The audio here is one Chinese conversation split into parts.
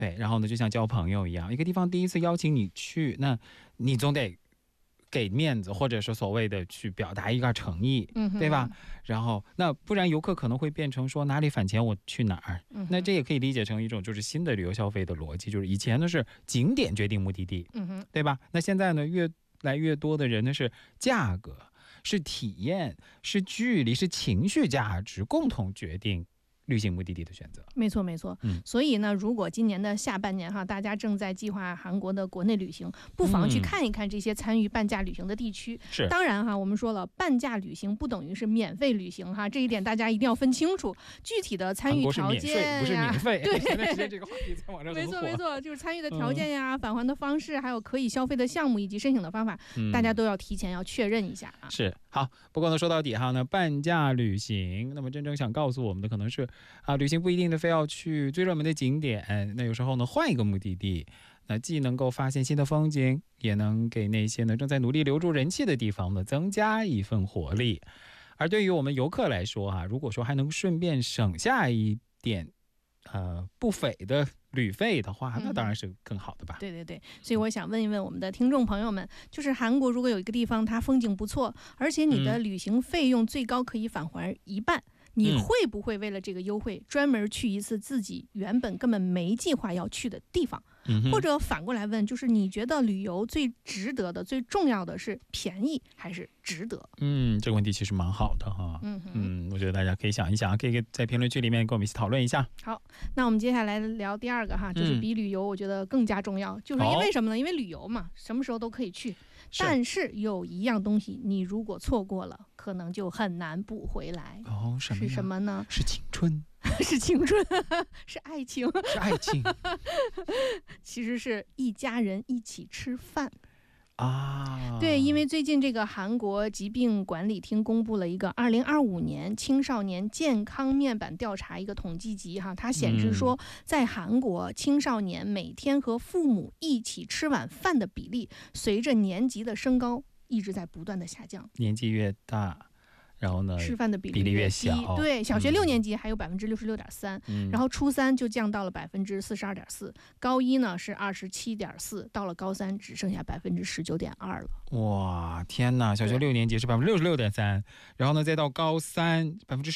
对，然后呢，就像交朋友一样，一个地方第一次邀请你去，那你总得给面子，或者是所谓的去表达一个诚意，对吧？然后那不然游客可能会变成说哪里返钱我去哪儿，那这也可以理解成一种就是新的旅游消费的逻辑，就是以前呢是景点决定目的地，对吧？那现在呢越来越多的人呢是价格、是体验、是距离、是情绪价值共同决定旅行目的地的选择。 没错没错，所以呢，如果今年的下半年哈，大家正在计划韩国的国内旅行，不妨去看一看这些参与半价旅行的地区。 是， 当然哈，我们说了，半价旅行不等于是免费旅行哈，这一点大家一定要分清楚。具体的参与条件呀， 不是免费， 对， 前段时间这个话题在网上很火。 没错，就是参与的条件呀、返还的方式，还有可以消费的项目以及申请的方法，大家都要提前要确认一下啊。 是，好，不过呢，说到底哈呢，半价旅行，那么真正想告诉我们的可能是旅行不一定的非要去最热门的景点，那有时候呢换一个目的地，那既能够发现新的风景，也能给那些呢正在努力留住人气的地方呢增加一份活力。而对于我们游客来说如果说还能顺便省下一点不菲的旅费的话，那当然是更好的吧。 对，所以我想问一问我们的听众朋友们，就是韩国如果有一个地方它风景不错，而且你的旅行费用最高可以返还一半，你会不会为了这个优惠专门去一次自己原本根本没计划要去的地方？或者反过来问，就是你觉得旅游最值得的、最重要的是便宜还是值得？ 这个问题其实蛮好的哈。我觉得大家可以想一想，可以在评论区里面跟我们一起讨论一下。 好，那我们接下来聊第二个哈，就是比旅游我觉得更加重要，就是因为什么呢？因为旅游嘛，什么时候都可以去，但是有一样东西你如果错过了，可能就很难补回来。是什么呢？ 是青春。 是青春，是爱情， 是爱情， 其实是一家人一起吃饭啊。 对，因为最近这个韩国疾病管理厅公布了一个2025年青少年健康面板调查一个统计集哈，它显示说，在韩国青少年每天和父母一起吃晚饭的比例，随着年级的升高一直在不断的下降， 年纪越大。然后呢， 吃饭的比例越小， 对，小学6年级还有66.3%，然后初3就降到了42.4%，高一呢是27.4%，到了高3只剩下19.2%了。 哇，天哪！小学6年级是66.3%，然后呢再到高3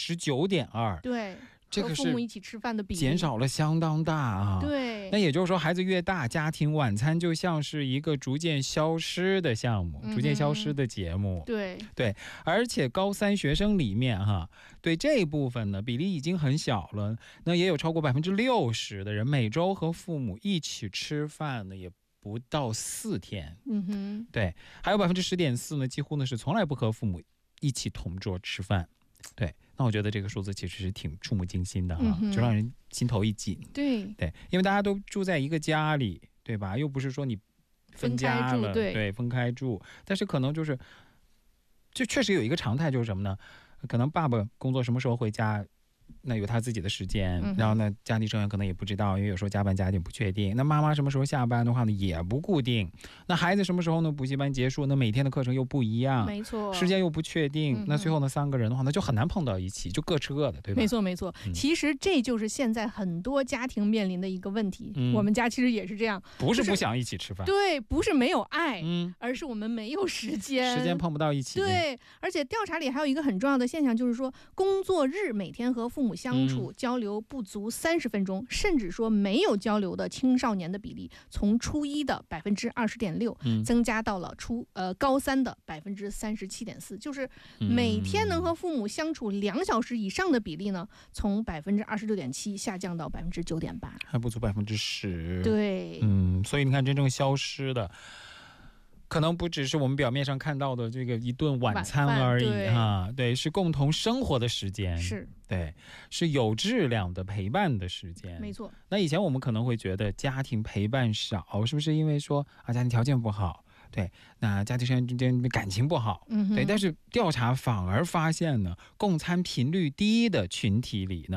19.2%， 对。 这个和父母一起吃饭的比例减少了相当大啊。 对， 那也就是说孩子越大，家庭晚餐就像是一个逐渐消失的项目，逐渐消失的节目。 对， 而且高3学生里面对这一部分呢比例已经很小了，那也有超过60%的人每周和父母一起吃饭呢也不到4天。对，还有10.4%呢几乎呢是从来不和父母一起同桌吃饭。对，那我觉得这个数字其实是挺触目惊心的就让人心头一紧。 对， 因为大家都住在一个家里，对吧？又不是说你分家了，对，分开住，但是可能就确实有一个常态，就是什么呢？可能爸爸工作什么时候回家，那有他自己的时间，然后呢家庭成员可能也不知道，因为有时候加班加点不确定。那妈妈什么时候下班的话呢也不固定，那孩子什么时候呢补习班结束，那每天的课程又不一样， 没错， 时间又不确定，那最后呢3个人的话那就很难碰到一起，就各吃各的，对吧？ 没错，其实这就是现在很多家庭面临的一个问题。我们家其实也是这样， 不是不想一起吃饭， 对，不是没有爱，而是我们没有时间碰不到一起。 对，而且调查里还有一个很重要的现象，就是说工作日每天和父母相处交流不足30分钟，甚至说没有交流的青少年的比例，从初一的20.6%增加到了高3的37.4%，就是每天能和父母相处2小时以上的比例呢，从26.7%下降到9.8%， 还不足10%。 对， 所以你看，真正消失的可能不只是我们表面上看到的这个一顿晚餐而已对，是共同生活的时间，是有质量的陪伴的时间。 没错。 那以前我们可能会觉得家庭陪伴少，是不是因为说家庭条件不好？对，那家庭成员之间感情不好，对，但是调查反而发现呢，共餐频率低的群体里呢，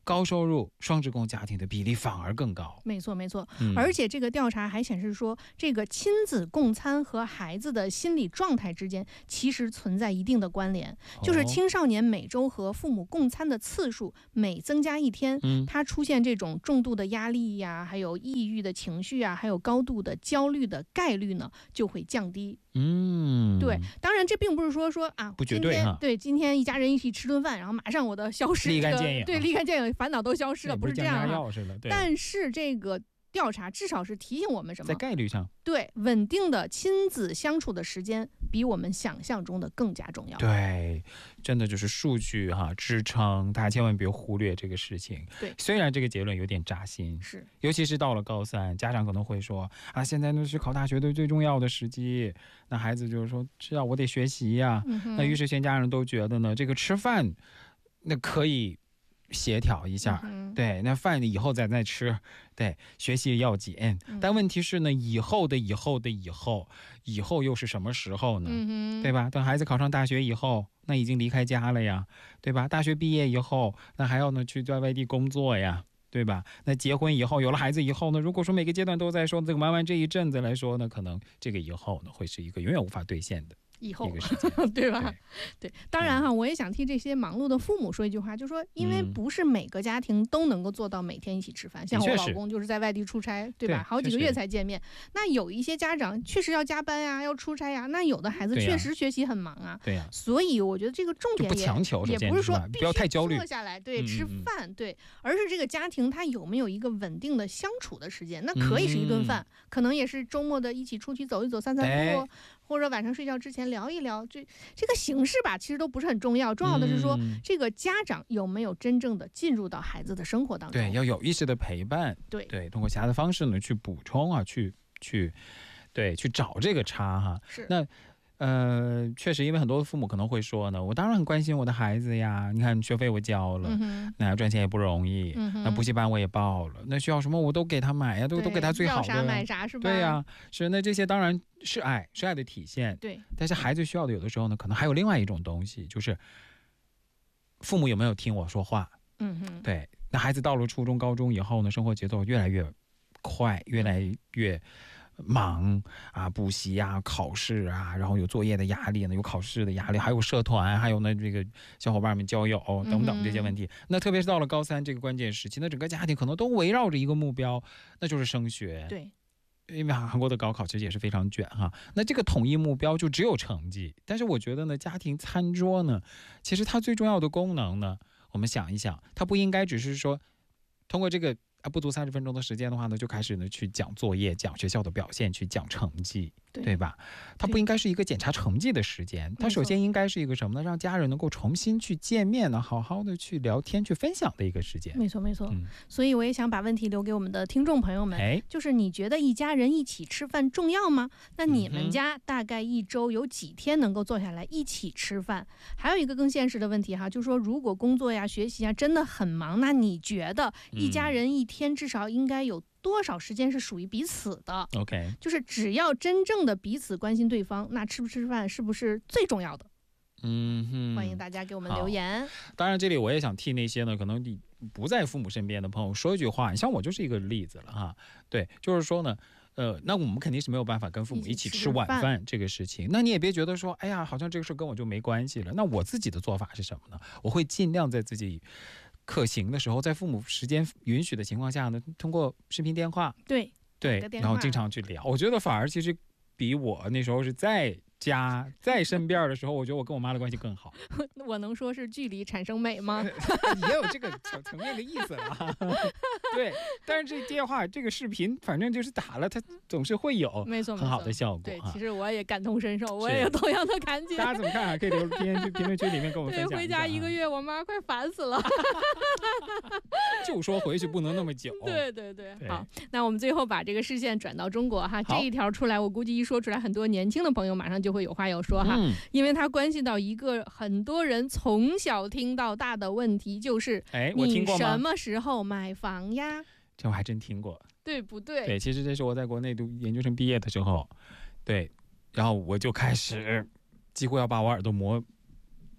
高收入双职工家庭的比例反而更高。 没错没错，而且这个调查还显示说，这个亲子共餐和孩子的心理状态之间其实存在一定的关联，就是青少年每周和父母共餐的次数每增加一天，他出现这种重度的压力呀，还有抑郁的情绪啊，还有高度的焦虑的概率呢就会降低。对，当然这并不是说啊， 不绝对哈。 对，今天一家人一起吃顿饭，然后马上我的消失， 立竿见影， 对，立竿见影，烦恼都消失了，不是这样哈。但是这个调查至少是提醒我们什么？ 在概率上， 对，稳定的亲子相处的时间比我们想象中的更加重要。 对，真的就是数据哈支撑，大家千万别忽略这个事情。 对， 虽然这个结论有点扎心， 是， 尤其是到了高3，家长可能会说啊，现在那是考大学的最重要的时机，那孩子就是说，是啊，我得学习呀。那于是全家人都觉得呢，这个吃饭，那可以协调一下，对，那饭以后再吃，对，学习要紧。但问题是呢，以后又是什么时候呢？对吧？等孩子考上大学以后，那已经离开家了呀，对吧？大学毕业以后，那还要呢去在外地工作呀，对吧？那结婚以后，有了孩子以后呢，如果说每个阶段都在说这个玩完这一阵子来说呢，可能这个以后呢会是一个永远无法兑现的。 以后对吧？对，当然哈，我也想替这些忙碌的父母说一句话，就是说，因为不是每个家庭都能够做到每天一起吃饭，像我老公就是在外地出差，对吧？好几个月才见面。那有一些家长确实要加班呀，要出差呀，那有的孩子确实学习很忙啊。 对呀。 所以我觉得这个重点不强求， 也不是说必须不要太焦虑坐下来对吃饭对，而是这个家庭他有没有一个稳定的相处的时间？那可以是一顿饭，可能也是周末的一起出去走一走、散散步。或者晚上睡觉之前聊一聊，这个形式吧，其实都不是很重要，重要的是说，这个家长有没有真正的进入到孩子的生活当中。 对，要有意识的陪伴。对，通过其他的方式呢，去补充啊，去找这个差哈。 是。 那确实，因为很多父母可能会说呢，我当然很关心我的孩子呀，你看学费我交了，那赚钱也不容易，那补习班我也报了，那需要什么我都给他买呀，都给他最好的， 要啥买啥是吧？ 对呀，是，那这些当然是爱的体现。 对， 但是孩子需要的有的时候呢，可能还有另外一种东西，就是父母有没有听我说话。对，那孩子到了初中、高中以后呢，生活节奏越来越快，越来越忙啊，补习啊，考试啊，然后有作业的压力呢，有考试的压力，还有社团，还有呢这个小伙伴们交友等等这些问题。那特别是到了高3这个关键时期，那整个家庭可能都围绕着一个目标，那就是升学。 对， 因为韩国的高考其实也是非常卷哈。那这个统一目标就只有成绩，但是我觉得呢，家庭餐桌呢，其实它最重要的功能呢，我们想一想，它不应该只是说通过这个不足30分钟的时间的话呢，就开始呢去讲作业、讲学校的表现、去讲成绩，对吧？它不应该是一个检查成绩的时间，它首先应该是一个什么呢？让家人能够重新去见面呢，好好的去聊天、去分享的一个时间。 没错。所以我也想把问题留给我们的听众朋友们，就是你觉得一家人一起吃饭重要吗？那你们家大概一周有几天能够坐下来一起吃饭？还有一个更现实的问题哈，就是说如果工作呀、学习呀真的很忙，那你觉得一家人一天至少应该有多少时间是属于彼此的 ？OK， 就是只要真正的彼此关心对方，那吃不吃饭是不是最重要的？欢迎大家给我们留言。 当然，这里我也想替那些呢可能你不在父母身边的朋友说一句话，你像我就是一个例子了哈。对，就是说呢，那我们肯定是没有办法跟父母一起吃晚饭这个事情。那你也别觉得说，哎呀，好像这个事跟我就没关系了。那我自己的做法是什么呢？我会尽量在自己可行的时候，在父母时间允许的情况下呢，通过视频电话，对，然后经常去聊。我觉得反而其实比我那时候是在身边的时候，我觉得我跟我妈的关系更好。 我能说是距离产生美吗？ 也有这个层面的意思了。对，但是这电话这个视频，反正就是打了，它总是会有很好的效果。 对，其实我也感同身受，我也有同样的感觉。 大家怎么看啊？可以留评论区里面跟我分享一下。 对，回家1个月，我妈快烦死了。 就说回去不能那么久。 对。好，那我们最后把这个视线转到中国哈，这一条出来，我估计一说出来，很多年轻的朋友马上就会有话要说哈，因为它关系到一个很多人从小听到大的问题，就是你什么时候买房呀？ 这我还真听过， 对不对？ 对，其实这是我在国内读研究生毕业的时候，对，然后我就开始几乎要把我耳朵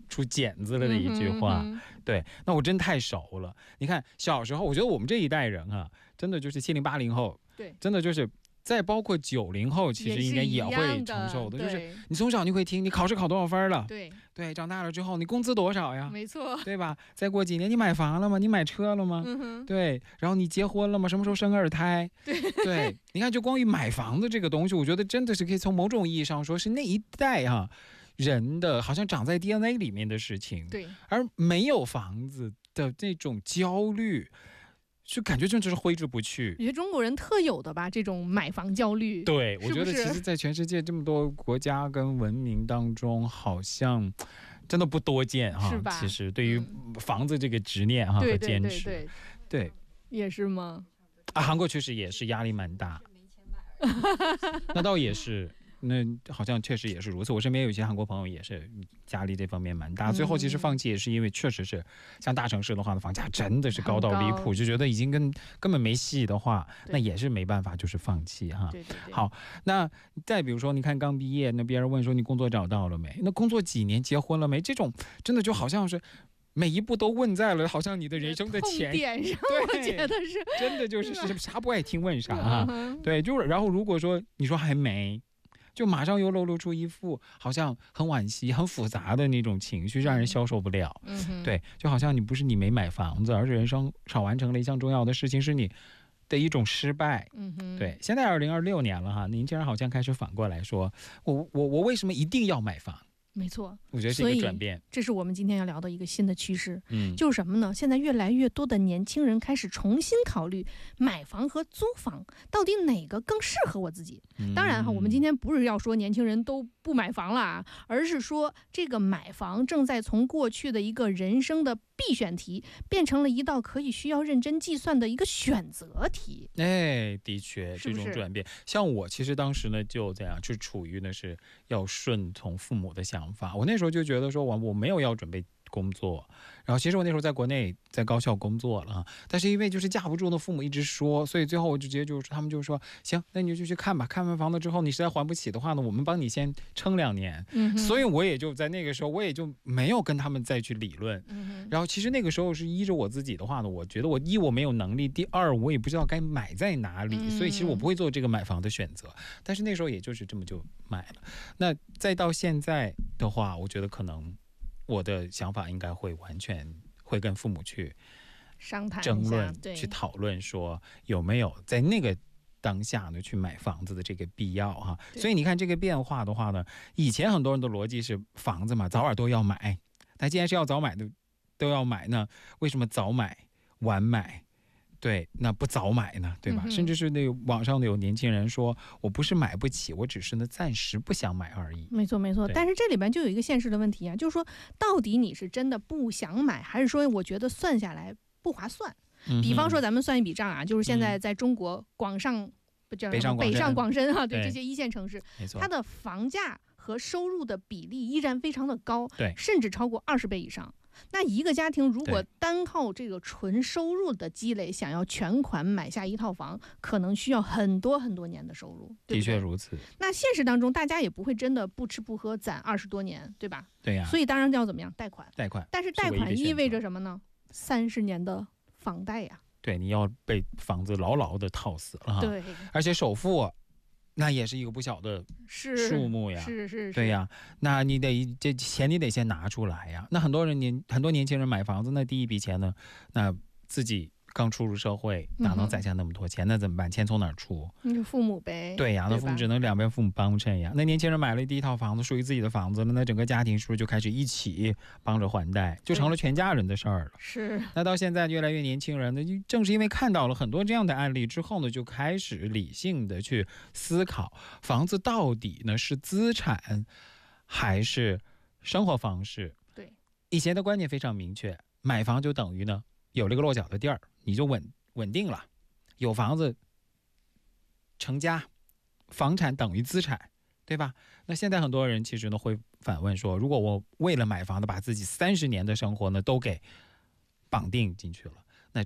出茧子了的一句话。对，那我真太熟了。你看小时候，我觉得我们这一代人啊，真的就是70、80后， 对， 真的就是再包括90后，其实应该也会承受的。就是你从小你会听你考试考多少分了，对，长大了之后你工资多少呀？ 没错， 对吧？再过几年你买房了吗？你买车了吗？对，然后你结婚了吗？什么时候生二胎？对，你看就光于买房子这个东西，我觉得真的是可以从某种意义上说是那一代人的好像长在 DNA 里面的事情。 对， 而没有房子的这种焦虑，就感觉真的是挥之不去。 我觉得中国人特有的吧，这种买房焦虑。 对，我觉得其实在全世界这么多国家跟文明当中，好像真的不多见是吧？ 其实对于房子这个执念和坚持，对， 也是吗？ 韩国确实也是压力蛮大。那倒也是。那好像确实也是如此。我身边有一些韩国朋友也是家里这方面蛮大，最后其实放弃也是因为确实是像大城市的话呢，房价真的是高到离谱，就觉得已经根本没戏的话，那也是没办法，就是放弃哈。 对。 好，那再比如说，你看刚毕业，那别人问说你工作找到了没？那工作几年？结婚了没？这种真的就好像是。每一步都问在了，好像你的人生的前点上，我觉得是真的就是啥不爱听问啥啊。对，就是然后如果说你说还没。就马上又露出一副好像很惋惜、很复杂的那种情绪，让人消受不了。对，就好像你不是你没买房子，而是人生少完成了一项重要的事情，是你的一种失败。对，现在2026年了年轻人好像开始反过来说，我为什么一定要买房？ 没错， 我觉得是一个转变， 这是我们今天要聊的一个新的趋势。就是什么呢？现在越来越多的年轻人开始重新考虑买房和租房到底哪个更适合我自己。当然我们今天不是要说年轻人都不买房了而是说这个买房正在从过去的一个人生的必选题变成了一道可以需要认真计算的一个选择题。 的确，这种转变，像我其实当时呢就这样，就处于呢是要顺从父母的想法。我那时候就觉得说我没有要准备工作，然后其实我那时候在国内在高校工作了，但是因为就是架不住的父母一直说，所以最后我就直接就是他们就说行，那你就去看吧，看完房子之后你实在还不起的话呢，我们帮你先撑2年。所以我也就在那个时候我也就没有跟他们再去理论。然后其实那个时候是依着我自己的话呢，我觉得我没有能力，第二我也不知道该买在哪里，所以其实我不会做这个买房的选择。但是那时候也就是这么就买了。那再到现在的话，我觉得可能我的想法应该会完全会跟父母去商谈争论，去讨论说有没有在那个当下呢去买房子的这个必要所以你看这个变化的话呢，以前很多人的逻辑是房子嘛，早晚都要买，但既然是要早买的都要买呢，为什么早买晚买？对，那不早买呢，对吧？甚至是那网上的有年轻人说，我不是买不起，我只是呢暂时不想买而已。 没错。但是这里边就有一个现实的问题就是说，到底你是真的不想买，还是说我觉得算下来不划算？比方说咱们算一笔账就是现在在中国北上广深对这些一线城市，它的房价和收入的比例依然非常的高，甚至超过20倍以上。那一个家庭如果单靠这个纯收入的积累，想要全款买下一套房，可能需要很多很多年的收入。 的确如此。 那现实当中，大家也不会真的不吃不喝攒20多年，对吧？ 对呀。 所以当然要怎么样？贷款。但是贷款意味着什么呢？30年的房贷呀。对， 你要被房子牢牢的套死了。 对。 而且首付。那也是一个不小的数目呀， 是， 对呀，那你这钱你得先拿出来呀。那很多年轻人买房子，那第一笔钱呢，那自己刚初入社会，哪能攒下那么多钱？那怎么办？钱从哪儿出？ 父母呗。 对呀，那父母只能两边父母帮衬呀。那年轻人买了第一套房子，属于自己的房子了，那整个家庭是不是就开始一起帮着还贷，就成了全家人的事儿了？ 是。 那到现在越来越年轻人呢，正是因为看到了很多这样的案例之后呢，就开始理性的去思考，房子到底呢是资产还是生活方式？ 对。 以前的观念非常明确，买房就等于呢有了个落脚的地儿，你就稳定了，有房子成家，房产等于资产，对吧？那现在很多人其实呢会反问说，如果我为了买房子把自己30年的生活呢都给绑定进去了，那真的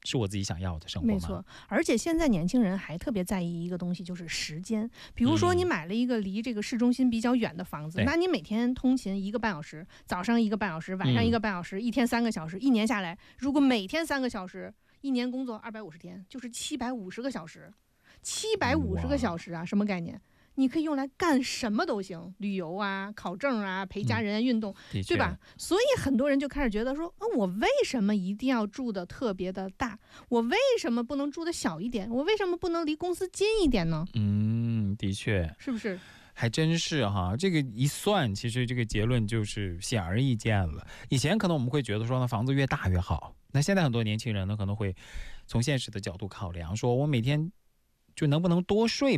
是我自己想要的生活吗？ 没错，而且现在年轻人还特别在意一个东西，就是时间。比如说，你买了一个离这个市中心比较远的房子，那你每天通勤1个半小时，早上1个半小时，晚上1个半小时，一天3个小时，一年下来，如果每天3个小时，一年工作250天，就是750个小时，750个小时啊，什么概念？你可以用来干什么都行，旅游啊、考证啊、陪家人运动，对吧？所以很多人就开始觉得说，我为什么一定要住的特别的大？我为什么不能住的小一点？我为什么不能离公司近一点呢？ 的确， 是不是？ 还真是哈，这个一算，其实这个结论就是显而易见了。以前可能我们会觉得说呢，房子越大越好，那现在很多年轻人呢，可能会从现实的角度考量，说我每天就能不能多睡